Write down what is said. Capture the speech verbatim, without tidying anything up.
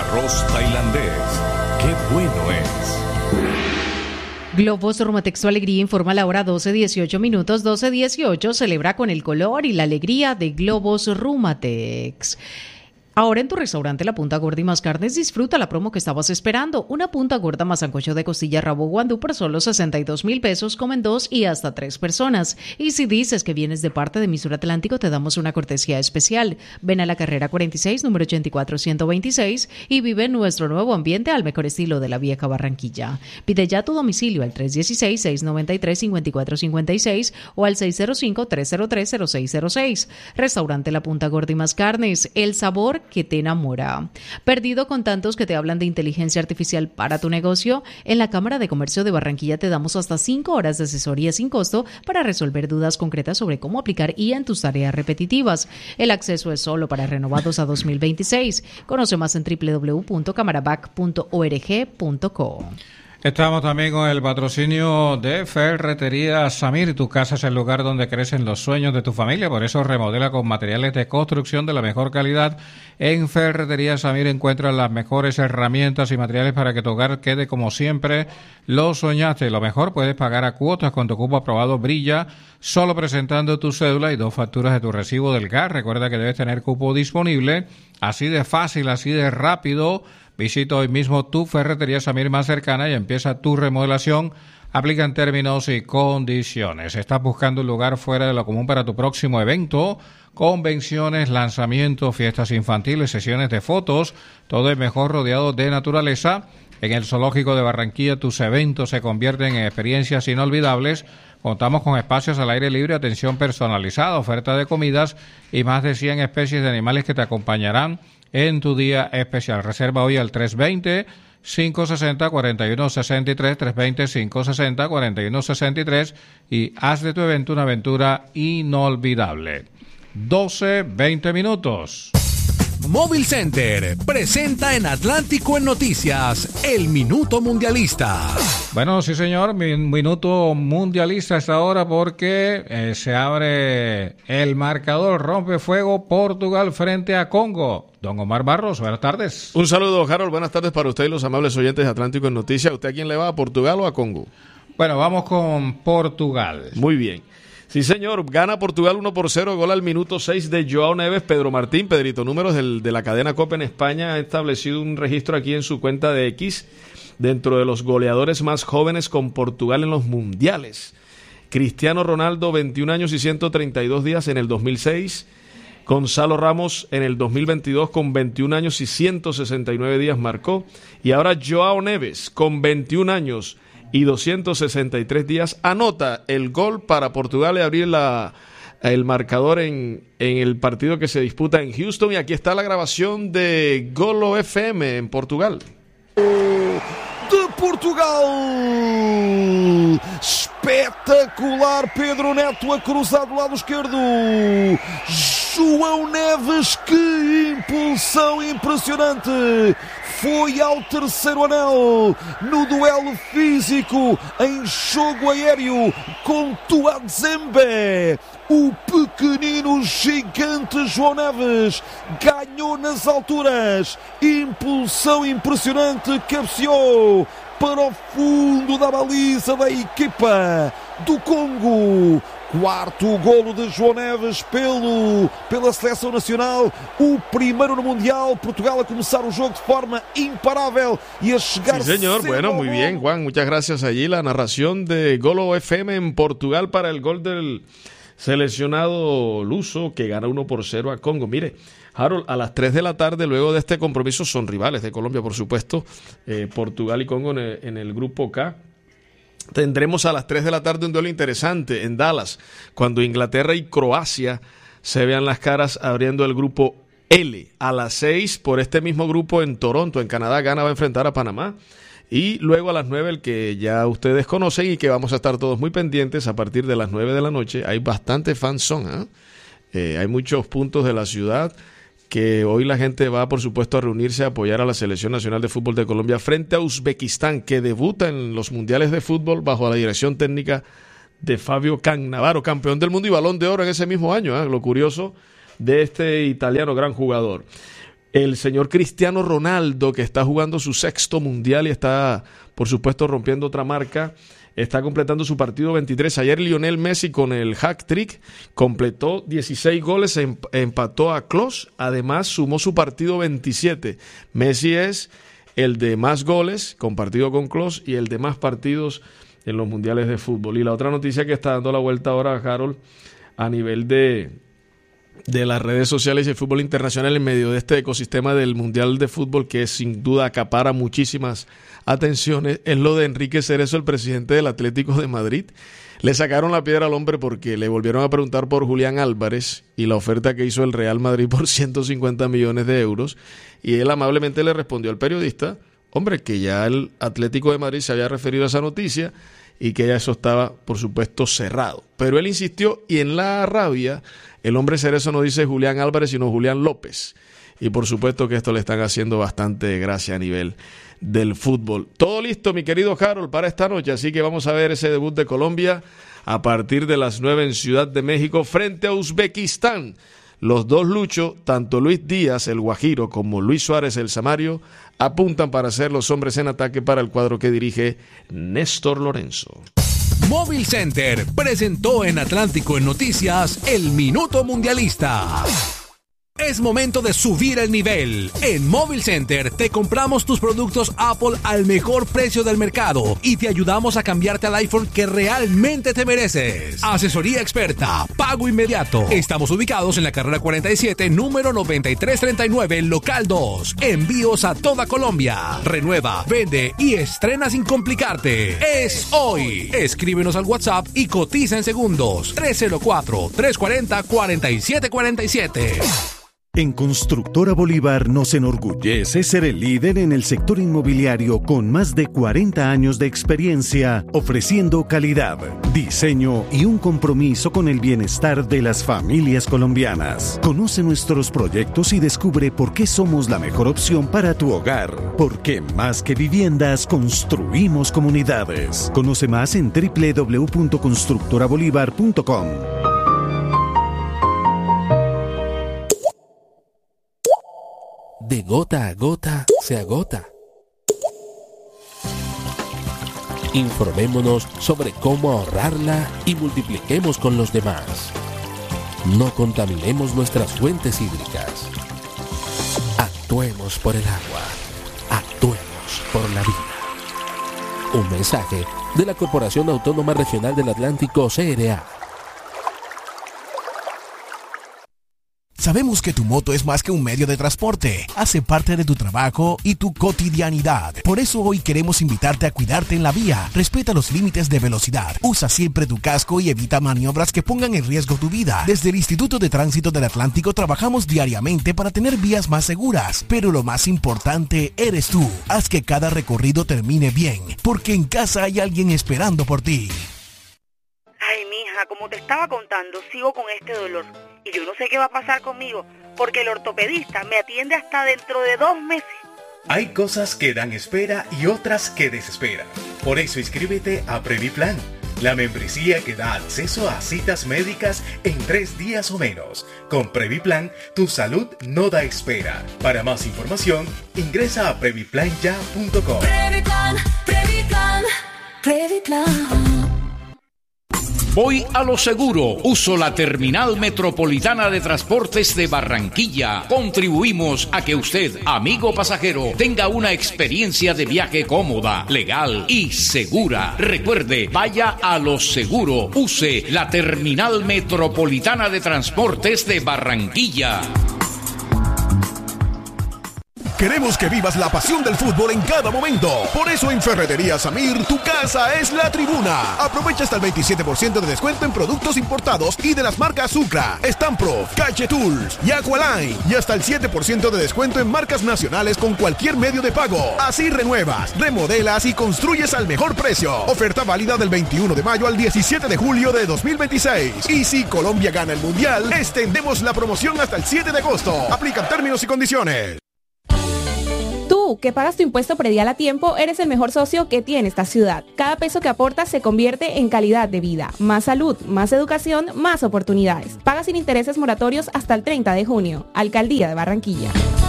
arroz tailandés. ¡Qué bueno es! Globos Rumatex, su alegría, informa a la hora doce dieciocho minutos. doce dieciocho, celebra con el color y la alegría de Globos Rumatex. Ahora en tu restaurante La Punta Gorda y Más Carnes, disfruta la promo que estabas esperando. Una punta gorda más sancocho de costilla rabo guandú por solo sesenta y dos mil pesos. Comen dos y hasta tres personas. Y si dices que vienes de parte de Mi Sur Atlántico, te damos una cortesía especial. Ven a la carrera cuarenta y seis, número ochenta y cuatro ciento veintiséis y vive nuestro nuevo ambiente al mejor estilo de la vieja Barranquilla. Pide ya tu domicilio al tres uno seis, seis nueve tres, cinco cuatro cinco seis o al seis cero cinco, tres cero tres, cero seis cero seis. Restaurante La Punta Gorda y Más Carnes, el sabor que te enamora. ¿Perdido con tantos que te hablan de inteligencia artificial para tu negocio? En la Cámara de Comercio de Barranquilla te damos hasta cinco horas de asesoría sin costo para resolver dudas concretas sobre cómo aplicar I A en tus tareas repetitivas. El acceso es solo para renovados a dos mil veintiséis. Conoce más en doble u doble u doble u punto camarabac punto org punto co. Estamos también con el patrocinio de Ferretería Samir. Tu casa es el lugar donde crecen los sueños de tu familia, por eso remodela con materiales de construcción de la mejor calidad. En Ferretería Samir encuentras las mejores herramientas y materiales para que tu hogar quede como siempre lo soñaste. Lo mejor, puedes pagar a cuotas con tu cupo aprobado Brilla, solo presentando tu cédula y dos facturas de tu recibo del gas. Recuerda que debes tener cupo disponible. Así de fácil, así de rápido. Visita hoy mismo tu Ferretería Samir más cercana y empieza tu remodelación. Aplican términos y condiciones. ¿Estás buscando un lugar fuera de lo común para tu próximo evento? Convenciones, lanzamientos, fiestas infantiles, sesiones de fotos, todo es mejor rodeado de naturaleza. En el Zoológico de Barranquilla tus eventos se convierten en experiencias inolvidables. Contamos con espacios al aire libre, atención personalizada, oferta de comidas y más de cien especies de animales que te acompañarán en tu día especial. Reserva hoy al tres dos cero, cinco seis cero, cuatro uno seis tres, tres dos cero, cinco seis cero, cuatro uno seis tres y haz de tu evento una aventura inolvidable. doce veinte minutos. Móvil Center presenta en Atlántico en Noticias el Minuto Mundialista. Bueno, sí señor, mi Minuto Mundialista a esta hora porque eh, se abre el marcador, rompe fuego Portugal frente a Congo. Don Omar Barros, buenas tardes. Un saludo, Harold, buenas tardes para usted y los amables oyentes de Atlántico en Noticias. ¿Usted a quién le va, a Portugal o a Congo? Bueno, vamos con Portugal. Muy bien. Sí, señor, gana Portugal uno por cero, gol al minuto seis de Joao Neves. Pedro Martín, Pedrito Números del, de la cadena COPE en España ha establecido un registro aquí en su cuenta de X dentro de los goleadores más jóvenes con Portugal en los mundiales. Cristiano Ronaldo, veintiún años y ciento treinta y dos días en el dos mil seis. Gonzalo Ramos en el dos mil veintidós con veintiún años y ciento sesenta y nueve días marcó. Y ahora Joao Neves con veintiún años y doscientos sesenta y tres días anota el gol para Portugal y abrir la, el marcador en, en el partido que se disputa en Houston. Y aquí está la grabación de Golo F M en Portugal. De Portugal, espetacular, Pedro Neto a cruzar do lado esquerdo, João Neves, que impulsão impressionante, foi ao terceiro anel, no duelo físico, em jogo aéreo, com Tuanzembe. O pequenino gigante João Neves ganhou nas alturas, impulsão impressionante, cabeceou para o fundo da baliza da equipa do Congo. Quarto golo de João Neves pelo, pela seleção nacional, o primeiro no Mundial. Portugal a começar o jogo de forma imparável y a llegar. Sí, señor. Bueno, muy bien, Juan. Muchas gracias. Allí la narración de Golo F M en Portugal para el gol del seleccionado luso que gana uno por cero a Congo. Mire, Harold, a las tres de la tarde, luego de este compromiso, son rivales de Colombia, por supuesto, eh, Portugal y Congo en el, en el grupo K. Tendremos a las tres de la tarde un duelo interesante en Dallas, cuando Inglaterra y Croacia se vean las caras abriendo el grupo L. A las seis, por este mismo grupo en Toronto, en Canadá, Ghana va a enfrentar a Panamá. Y luego a las nueve, el que ya ustedes conocen y que vamos a estar todos muy pendientes a partir de las nueve de la noche. Hay bastante fanzón, ¿eh? Eh, hay muchos puntos de la ciudad que hoy la gente va, por supuesto, a reunirse a apoyar a la Selección Nacional de Fútbol de Colombia frente a Uzbekistán, que debuta en los mundiales de fútbol bajo la dirección técnica de Fabio Cannavaro, campeón del mundo y Balón de Oro en ese mismo año, ¿eh? Lo curioso de este italiano gran jugador. El señor Cristiano Ronaldo, que está jugando su sexto mundial y está, por supuesto, rompiendo otra marca, está completando su partido veintitrés. Ayer Lionel Messi con el hat-trick completó dieciséis goles, empató a Klose, además sumó su partido veintisiete. Messi es el de más goles compartido con Klose y el de más partidos en los mundiales de fútbol. Y la otra noticia que está dando la vuelta ahora, Harold, a nivel de... de las redes sociales y el fútbol internacional en medio de este ecosistema del Mundial de Fútbol que sin duda acapara muchísimas atenciones, es lo de Enrique Cerezo, el presidente del Atlético de Madrid. Le sacaron la piedra al hombre porque le volvieron a preguntar por Julián Álvarez y la oferta que hizo el Real Madrid por ciento cincuenta millones de euros, y él amablemente le respondió al periodista, hombre, que ya el Atlético de Madrid se había referido a esa noticia y que ya eso estaba, por supuesto, cerrado. Pero él insistió, y en la rabia, el hombre Cerezo no dice Julián Álvarez, sino Julián López. Y por supuesto que esto le están haciendo bastante gracia a nivel del fútbol. Todo listo, mi querido Harold, para esta noche. Así que vamos a ver ese debut de Colombia a partir de las nueve en Ciudad de México frente a Uzbekistán. Los dos luchos, tanto Luis Díaz, el Guajiro, como Luis Suárez, el Samario, apuntan para ser los hombres en ataque para el cuadro que dirige Néstor Lorenzo. Móvil Center presentó en Atlántico en Noticias el Minuto Mundialista. Es momento de subir el nivel. En Móvil Center te compramos tus productos Apple al mejor precio del mercado y te ayudamos a cambiarte al iPhone que realmente te mereces. Asesoría experta, pago inmediato. Estamos ubicados en la carrera cuarenta y siete, número noventa y tres treinta y nueve, local dos. Envíos a toda Colombia. Renueva, vende y estrena sin complicarte. Es hoy. Escríbenos al WhatsApp y cotiza en segundos. tres cero cuatro, tres cuatro cero, cuatro siete cuatro siete. En Constructora Bolívar nos enorgullece ser el líder en el sector inmobiliario con más de cuarenta años de experiencia, ofreciendo calidad, diseño y un compromiso con el bienestar de las familias colombianas. Conoce nuestros proyectos y descubre por qué somos la mejor opción para tu hogar. Porque más que viviendas, construimos comunidades. Conoce más en doble u doble u doble u punto constructora bolívar punto com. De gota a gota se agota. Informémonos sobre cómo ahorrarla y multipliquemos con los demás. No contaminemos nuestras fuentes hídricas. Actuemos por el agua. Actuemos por la vida. Un mensaje de la Corporación Autónoma Regional del Atlántico, C R A. Sabemos que tu moto es más que un medio de transporte, hace parte de tu trabajo y tu cotidianidad. Por eso hoy queremos invitarte a cuidarte en la vía. Respeta los límites de velocidad, usa siempre tu casco y evita maniobras que pongan en riesgo tu vida. Desde el Instituto de Tránsito del Atlántico trabajamos diariamente para tener vías más seguras, pero lo más importante eres tú. Haz que cada recorrido termine bien, porque en casa hay alguien esperando por ti. Ay, mija, como te estaba contando, sigo con este dolor. Y yo no sé qué va a pasar conmigo, porque el ortopedista me atiende hasta dentro de dos meses. Hay cosas que dan espera y otras que desesperan. Por eso inscríbete a Previplan, la membresía que da acceso a citas médicas en tres días o menos. Con Previplan, tu salud no da espera. Para más información, ingresa a previplan ya punto com. Previplan, Previplan, Previplan. Voy a lo seguro. Uso la Terminal Metropolitana de Transportes de Barranquilla. Contribuimos a que usted, amigo pasajero, tenga una experiencia de viaje cómoda, legal y segura. Recuerde, vaya a lo seguro. Use la Terminal Metropolitana de Transportes de Barranquilla. Queremos que vivas la pasión del fútbol en cada momento. Por eso en Ferretería Samir, tu casa es la tribuna. Aprovecha hasta el veintisiete por ciento de descuento en productos importados y de las marcas Sucra, Stamprof, Cache Tools y Aqualine. Y hasta el siete por ciento de descuento en marcas nacionales con cualquier medio de pago. Así renuevas, remodelas y construyes al mejor precio. Oferta válida del veintiuno de mayo al diecisiete de julio de dos mil veintiséis. Y si Colombia gana el Mundial, extendemos la promoción hasta el siete de agosto. Aplican términos y condiciones. Tú, que pagas tu impuesto predial a tiempo, eres el mejor socio que tiene esta ciudad. Cada peso que aportas se convierte en calidad de vida, más salud, más educación, más oportunidades. Paga sin intereses moratorios hasta el treinta de junio. Alcaldía de Barranquilla.